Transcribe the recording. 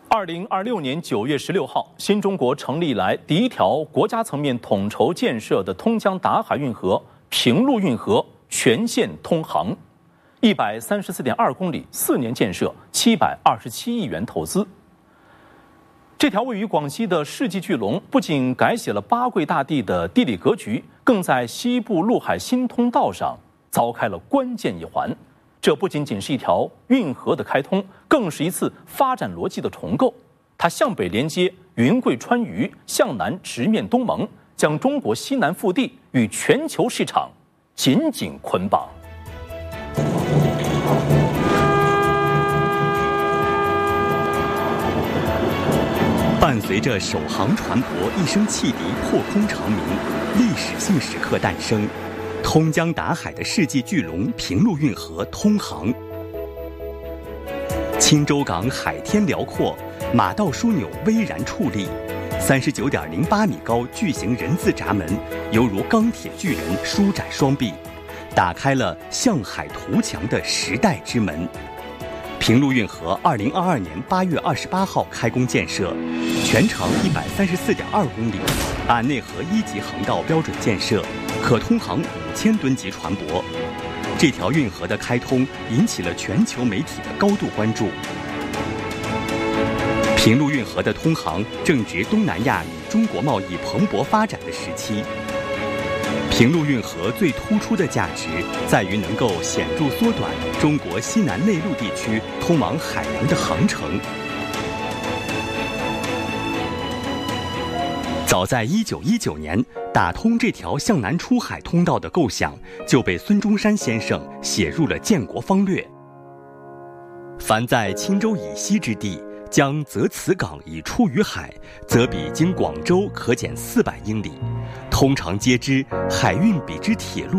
2026年9月16号，新中国成立以来第一条国家层面统筹建设的通江达海运河平陆运河全线通航，134.2公里，4年建设，727亿元投资。这条位于广西的世纪巨龙不仅改写了八桂大地的地理格局，更在西部陆海新通道上凿开了关键一环。这不仅仅是一条运河的开通，更是一次发展逻辑的重构。它向北连接云贵川渝，向南直面东盟，将中国西南腹地与全球市场紧紧捆绑。 伴随着首航船舶一声汽笛破空长鸣，历史性时刻诞生。通江达海的世纪巨龙平陆运河通航，青州港海天辽阔，马道枢纽巍然矗立，39.08米高巨型人字闸门犹如钢铁巨人舒展双臂，打开了向海图强的时代之门。平陆运河2022年8月28号开工建设，全长134.2公里，按内河1级航道标准建设，可通航5000吨级船舶。这条运河的开通引起了全球媒体的高度关注。平陆运河的通航正值东南亚与中国贸易蓬勃发展的时期。平陆运河最突出的价值在于能够显著缩短中国西南内陆地区通往海洋的航程。早在1919年，打通这条向南出海通道的构想就被孙中山先生写入了建国方略。凡在青州以西之地，将择此港以出于海，则比经广州可减400英里。通常皆知，海运比之铁路